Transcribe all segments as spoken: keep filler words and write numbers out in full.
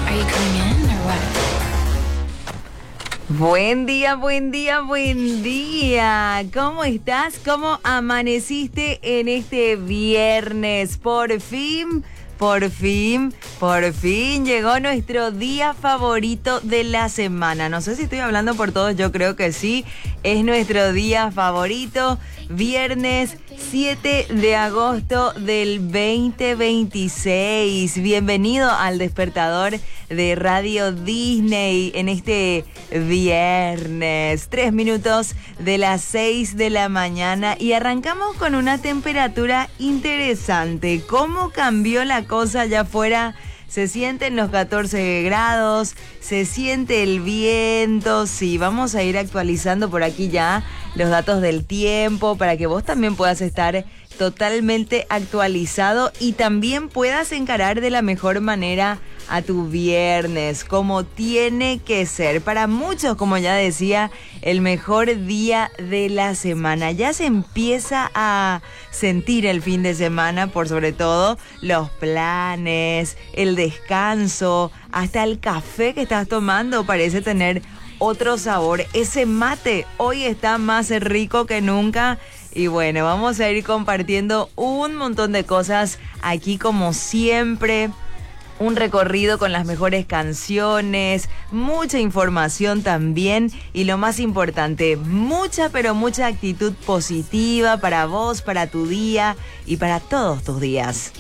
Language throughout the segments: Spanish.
Buen día, buen día, buen día. ¿Cómo estás? ¿Cómo amaneciste en este viernes? Por fin, por fin, por fin llegó nuestro día favorito de la semana. No sé si estoy hablando por todos, yo creo que sí. Es nuestro día favorito, viernes siete de agosto del veinte veintiséis. Bienvenido al despertador de Radio Disney en este viernes, tres minutos de las seis de la mañana, y arrancamos con una temperatura interesante. ¿Cómo cambió la cosa allá afuera? Se sienten los catorce grados, se siente el viento. Sí, vamos a ir actualizando por aquí ya los datos del tiempo para que vos también puedas estar totalmente actualizado y también puedas encarar de la mejor manera a tu viernes, como tiene que ser. Para muchos, como ya decía, el mejor día de la semana. Ya se empieza a sentir el fin de semana, por sobre todo los planes, el descanso, hasta el café que estás tomando parece tener otro sabor. Ese mate hoy está más rico que nunca. Y bueno, vamos a ir compartiendo un montón de cosas aquí como siempre. Un recorrido con las mejores canciones, mucha información también y lo más importante, mucha pero mucha actitud positiva para vos, para tu día y para todos tus días.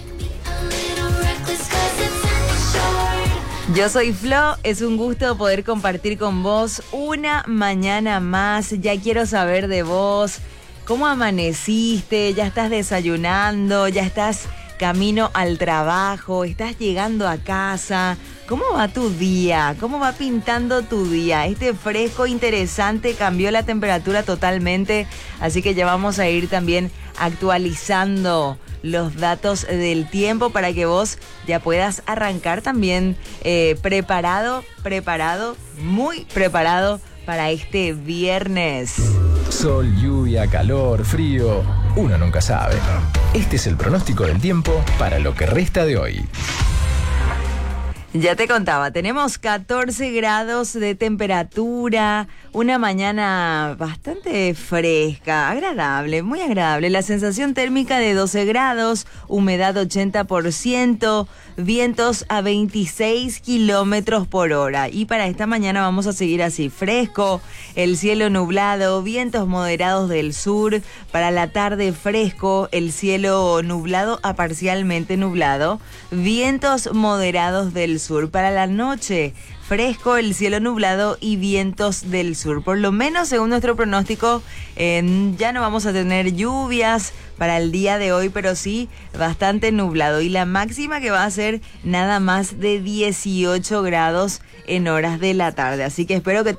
Yo soy Flo, es un gusto poder compartir con vos una mañana más. Ya quiero saber de vos, ¿cómo amaneciste? ¿Ya estás desayunando? ¿Ya estás camino al trabajo? ¿Estás llegando a casa? ¿Cómo va tu día? ¿Cómo va pintando tu día? Este fresco interesante cambió la temperatura totalmente, así que ya vamos a ir también actualizando los datos del tiempo para que vos ya puedas arrancar también eh, preparado, preparado, muy preparado para este viernes. Sol, lluvia, calor, frío, uno nunca sabe. Este es el pronóstico del tiempo para lo que resta de hoy. Ya te contaba, tenemos catorce grados de temperatura, una mañana bastante fresca, agradable, muy agradable. La sensación térmica de doce grados, humedad ochenta por ciento, vientos a veintiséis kilómetros por hora. Y para esta mañana vamos a seguir así, fresco, el cielo nublado, vientos moderados del sur. Para la tarde fresco, el cielo nublado a parcialmente nublado, vientos moderados del sur. Para la noche, fresco, el cielo nublado y vientos del sur. Por lo menos, según nuestro pronóstico, eh, ya no vamos a tener lluvias para el día de hoy, pero sí bastante nublado. Y la máxima que va a ser nada más de dieciocho grados en horas de la tarde. Así que espero que